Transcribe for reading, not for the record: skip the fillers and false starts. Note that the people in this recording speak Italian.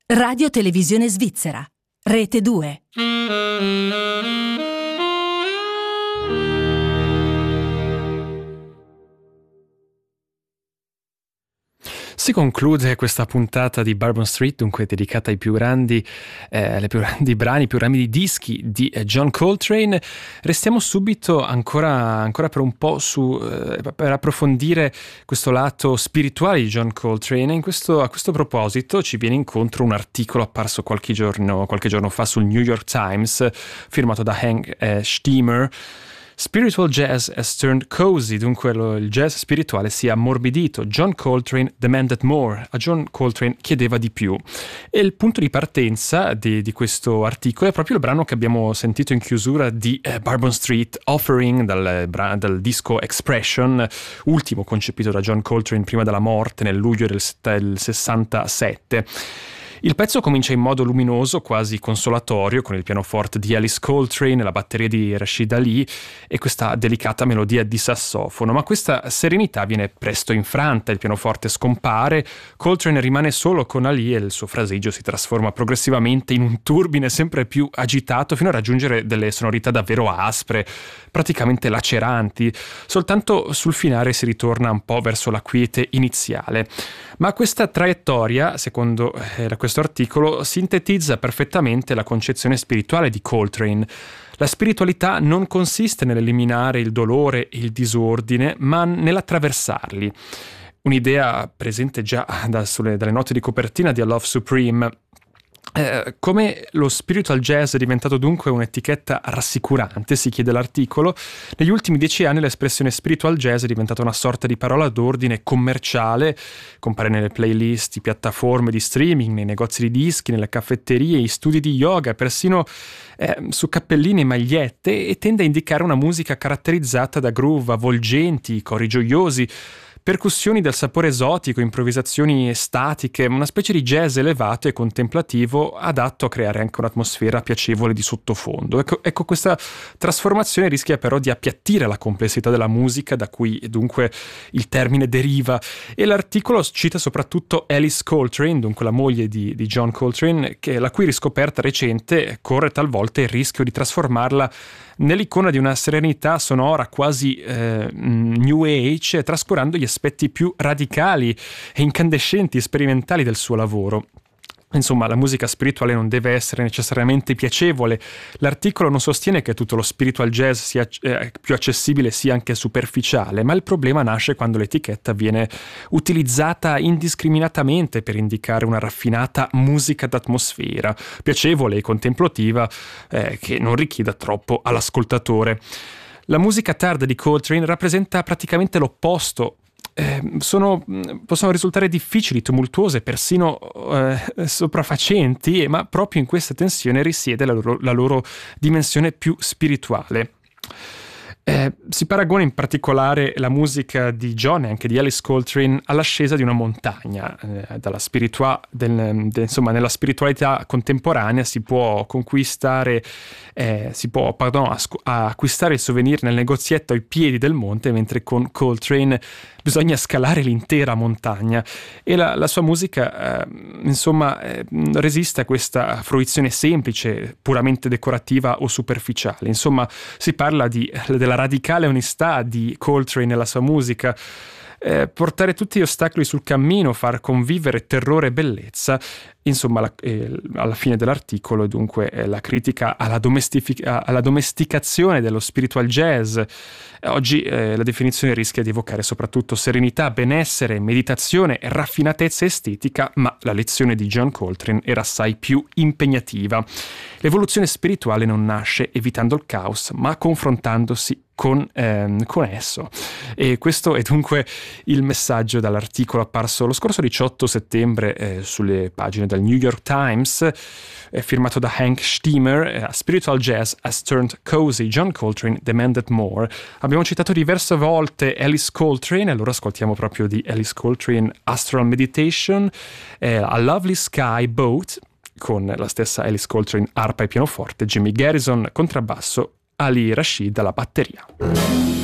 Radio Televisione Svizzera, Rete 2. Si conclude questa puntata di Bourbon Street, dunque dedicata ai più grandi brani, i più grandi dischi di John Coltrane. Restiamo subito ancora per un po' per approfondire questo lato spirituale di John Coltrane. A questo proposito ci viene incontro un articolo apparso qualche giorno fa sul New York Times, firmato da Hank Steimer. Spiritual jazz has turned cozy, dunque il jazz spirituale si è ammorbidito. John Coltrane demanded more. A John Coltrane chiedeva di più. E il punto di partenza di questo articolo è proprio il brano che abbiamo sentito in chiusura di Bourbon Street, Offering, dal disco Expression, ultimo concepito da John Coltrane prima della morte nel luglio del 67. Il pezzo comincia in modo luminoso, quasi consolatorio, con il pianoforte di Alice Coltrane, la batteria di Rashid Ali e questa delicata melodia di sassofono, ma questa serenità viene presto infranta, il pianoforte scompare, Coltrane rimane solo con Ali e il suo fraseggio si trasforma progressivamente in un turbine sempre più agitato fino a raggiungere delle sonorità davvero aspre, praticamente laceranti. Soltanto sul finale si ritorna un po' verso la quiete iniziale. Ma questa traiettoria, secondo questo articolo, sintetizza perfettamente la concezione spirituale di Coltrane. La spiritualità non consiste nell'eliminare il dolore e il disordine, ma nell'attraversarli. Un'idea presente già dalle note di copertina di A Love Supreme. Come lo spiritual jazz è diventato dunque un'etichetta rassicurante, si chiede l'articolo, negli ultimi 10 anni l'espressione spiritual jazz è diventata una sorta di parola d'ordine commerciale, compare nelle playlist di piattaforme di streaming, nei negozi di dischi, nelle caffetterie, in studi di yoga, persino su cappellini e magliette, e tende a indicare una musica caratterizzata da groove avvolgenti, cori gioiosi, percussioni dal sapore esotico, improvvisazioni estatiche, una specie di jazz elevato e contemplativo adatto a creare anche un'atmosfera piacevole di sottofondo. Ecco, questa trasformazione rischia però di appiattire la complessità della musica, da cui dunque il termine deriva, e l'articolo cita soprattutto Alice Coltrane, dunque la moglie di John Coltrane, la cui riscoperta recente corre talvolta il rischio di trasformarla nell'icona di una serenità sonora quasi new age, trascurando gli aspetti più radicali e incandescenti, sperimentali del suo lavoro. Insomma, la musica spirituale non deve essere necessariamente piacevole. L'articolo non sostiene che tutto lo spiritual jazz sia più accessibile, sia anche superficiale, ma il problema nasce quando l'etichetta viene utilizzata indiscriminatamente per indicare una raffinata musica d'atmosfera, piacevole e contemplativa, che non richieda troppo all'ascoltatore. La musica tarda di Coltrane rappresenta praticamente l'opposto. Possono risultare difficili, tumultuose, persino sopraffacenti, ma proprio in questa tensione risiede la loro dimensione più spirituale. Si paragona in particolare la musica di John e anche di Alice Coltrane all'ascesa di una montagna. Insomma, nella spiritualità contemporanea si può acquistare il souvenir nel negozietto ai piedi del monte, mentre con Coltrane bisogna scalare l'intera montagna, e la sua musica resiste a questa fruizione semplice, puramente decorativa o superficiale. Insomma, si parla della radicale onestà di Coltrane nella sua musica, portare tutti gli ostacoli sul cammino, far convivere terrore e bellezza. Insomma, alla fine dell'articolo, dunque, la critica alla domesticazione dello spiritual jazz. Oggi la definizione rischia di evocare soprattutto serenità, benessere, meditazione, raffinatezza estetica, ma la lezione di John Coltrane era assai più impegnativa. L'evoluzione spirituale non nasce evitando il caos, ma confrontandosi con esso. E questo è dunque il messaggio dall'articolo apparso lo scorso 18 settembre sulle pagine del New York Times, firmato da Hank Steimer. Spiritual jazz has turned cozy, John Coltrane demanded more. Abbiamo citato diverse volte Alice Coltrane, allora ascoltiamo proprio di Alice Coltrane Astral Meditation, A Lovely Sky Boat, con la stessa Alice Coltrane arpa e pianoforte, Jimmy Garrison contrabbasso, Ali Rashid alla batteria.